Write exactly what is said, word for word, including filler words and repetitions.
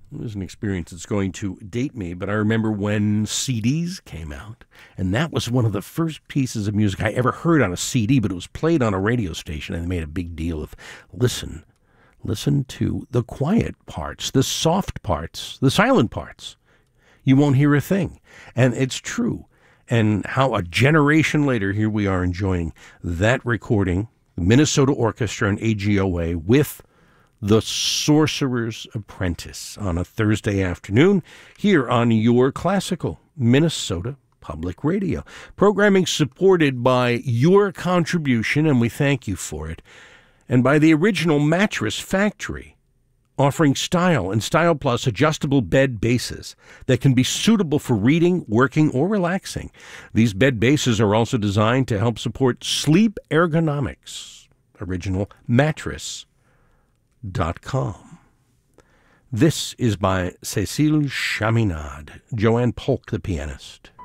It was an experience that's going to date me, but I remember when C Ds came out, and that was one of the first pieces of music I ever heard on a C D, but it was played on a radio station, and they made a big deal of, listen, listen to the quiet parts, the soft parts, the silent parts. You won't hear a thing. And it's true. And how a generation later, here we are enjoying that recording, the Minnesota Orchestra and A G O A with The Sorcerer's Apprentice on a Thursday afternoon here on your classical Minnesota Public Radio. Programming supported by your contribution, and we thank you for it, and by the Original Mattress Factory, offering Style and Style Plus adjustable bed bases that can be suitable for reading, working, or relaxing. These bed bases are also designed to help support sleep ergonomics. Original Mattress dot com. This is by Cécile Chaminade, Joanne Polk, the pianist.